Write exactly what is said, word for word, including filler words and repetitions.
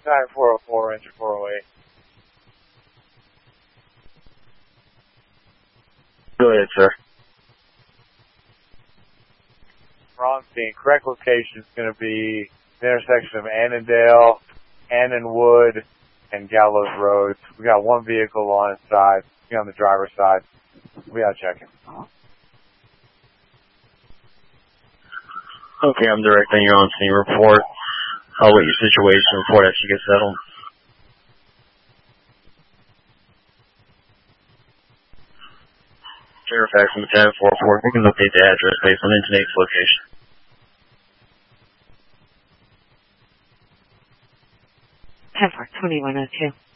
nine four oh four, engine four oh eight. Go ahead, sir. Wrong scene. Correct location is going to be the intersection of Annandale, Annanwood, and Gallows Roads. We got one vehicle on its side, on the driver's side. We got checking. Okay, I'm directing you on scene report. I'll wait your situation report after you get settled. Fairfax and ten four four. We can locate the address based on Internet's location. ten four, twenty-one oh two.